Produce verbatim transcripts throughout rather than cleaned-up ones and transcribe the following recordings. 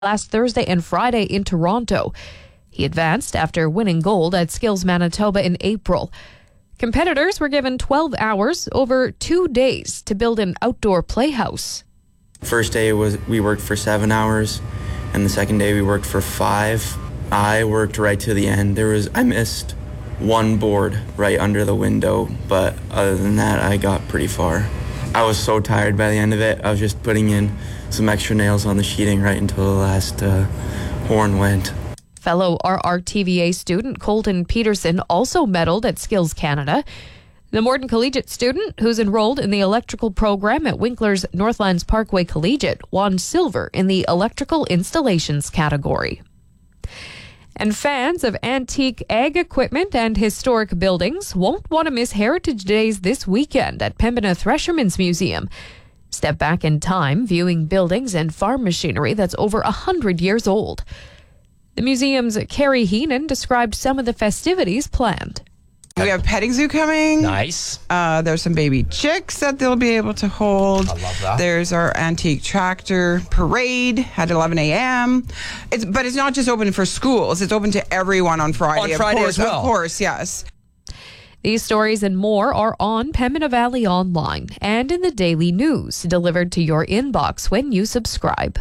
last Thursday and Friday in Toronto. He advanced after winning gold at Skills Manitoba in April. Competitors were given twelve hours over two days to build an outdoor playhouse. First day was we worked for seven hours, and the second day we worked for five. I worked right to the end. There was I missed one board right under the window, but other than that, I got pretty far. I was so tired by the end of it. I was just putting in some extra nails on the sheeting right until the last uh, horn went. Fellow R R T V A student Colton Peterson also medaled at Skills Canada. The Morden Collegiate student, who's enrolled in the electrical program at Winkler's Northlands Parkway Collegiate, won silver in the electrical installations category. And fans of antique ag equipment and historic buildings won't want to miss Heritage Days this weekend at Pembina Thresherman's Museum. Step back in time, viewing buildings and farm machinery that's over one hundred years old. The museum's Carrie Heenan described some of the festivities planned. We have petting zoo coming. Nice. Uh, there's some baby chicks that they'll be able to hold. I love that. There's our antique tractor parade at eleven a.m. It's, but it's not just open for schools. It's open to everyone on Friday. On Friday of course, as well. Of course, yes. These stories and more are on Pembina Valley Online and in the Daily News, delivered to your inbox when you subscribe.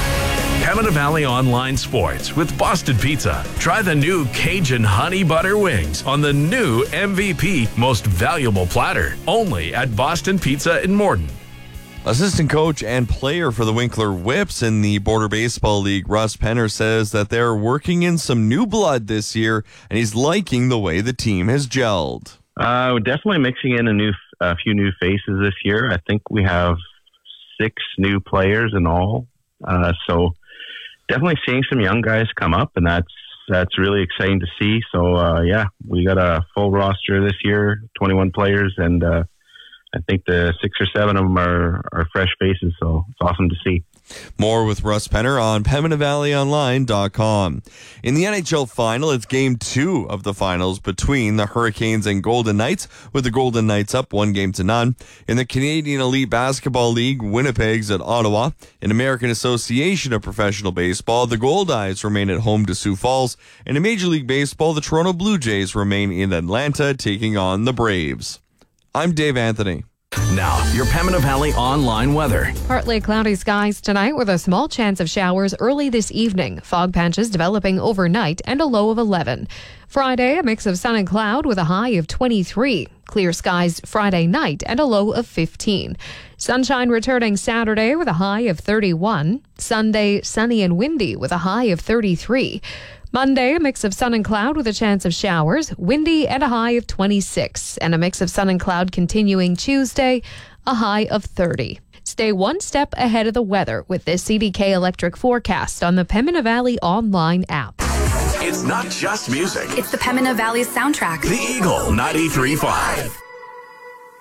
Pembina Valley Online Sports with Boston Pizza. Try the new Cajun Honey Butter Wings on the new M V P Most Valuable Platter. Only at Boston Pizza in Morden. Assistant coach and player for the Winkler Whips in the Border Baseball League, Russ Penner, says that they're working in some new blood this year, and he's liking the way the team has gelled. Uh, we're definitely mixing in a new, a few new faces this year. I think we have six new players in all. Uh, so definitely seeing some young guys come up, and that's that's really exciting to see. So, uh, yeah, we got a full roster this year, twenty-one players, and uh, I think the six or seven of them are, are fresh faces, so it's awesome to see. More with Russ Penner on Pembina Valley Online dot com. In the N H L final, it's game two of the finals between the Hurricanes and Golden Knights, with the Golden Knights up one game to none. In the Canadian Elite Basketball League, Winnipeg's at Ottawa. In American Association of Professional Baseball, the Goldeyes remain at home to Sioux Falls. And in Major League Baseball, the Toronto Blue Jays remain in Atlanta, taking on the Braves. I'm Dave Anthony. Now, your Pembina Valley Online weather. Partly cloudy skies tonight with a small chance of showers early this evening. Fog patches developing overnight and a low of eleven. Friday, a mix of sun and cloud with a high of twenty-three. Clear skies Friday night and a low of fifteen. Sunshine returning Saturday with a high of thirty-one. Sunday, sunny and windy with a high of thirty-three. Monday, a mix of sun and cloud with a chance of showers, windy and a high of twenty-six. And a mix of sun and cloud continuing Tuesday, a high of thirty. Stay one step ahead of the weather with this C D K Electric forecast on the Pembina Valley Online app. It's not just music. It's the Pembina Valley soundtrack. The Eagle ninety-three point five.